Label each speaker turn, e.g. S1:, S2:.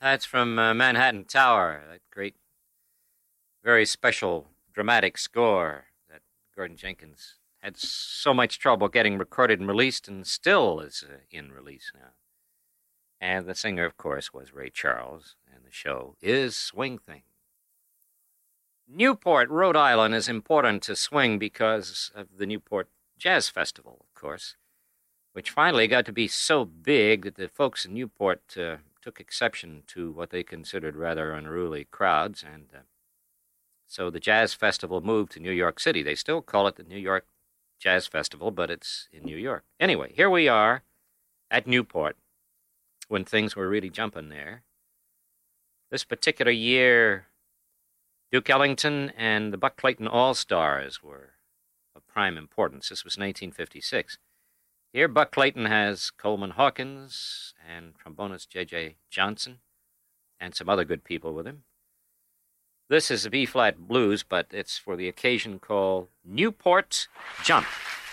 S1: That's from Manhattan Tower, that great, very special, dramatic score that Gordon Jenkins had so much trouble getting recorded and released, and still is in release now. And the singer, of course, was Ray Charles, and the show is Swing Thing. Newport, Rhode Island is important to swing because of the Newport Jazz Festival, of course, which finally got to be so big that the folks in Newport took exception to what they considered rather unruly crowds, and so the Jazz Festival moved to New York City. They still call it the New York Jazz Festival, but it's in New York. Anyway, here we are at Newport when things were really jumping there. This particular year, Duke Ellington and the Buck Clayton All-Stars were of prime importance. This was 1956. Here, Buck Clayton has Coleman Hawkins and trombonist J.J. Johnson and some other good people with him. This is a B-flat blues, but it's for the occasion called Newport Jump.